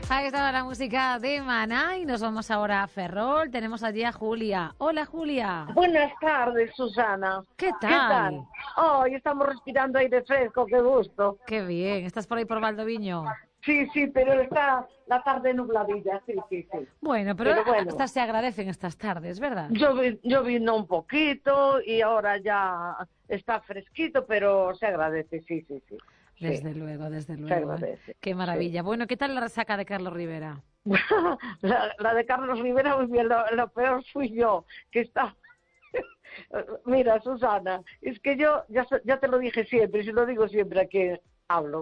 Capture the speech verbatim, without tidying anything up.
Ahí estaba la música de Maná y nos vamos ahora a Ferrol. Tenemos allí a Julia. Hola, Julia. Buenas tardes, Susana. ¿Qué tal? ¿Qué tal? Hoy estamos respirando aire fresco, qué gusto. Qué bien. ¿Estás por ahí por Valdoviño? Sí, sí, pero está la tarde nubladilla, sí, sí, sí. Bueno, pero, Pero bueno. hasta se agradecen estas tardes, ¿verdad? Llovi- Lloviendo un poquito y ahora ya está fresquito, pero se agradece, sí, sí, sí. Desde sí. luego, desde Se luego. ¿eh? agradece. Qué maravilla. Bueno, ¿qué tal la resaca de Carlos Rivera? la, la de Carlos Rivera, muy bien, lo, lo peor fui yo, que está... Mira, Susana, es que yo ya, ya te lo dije siempre, y se lo digo siempre a quien hablo.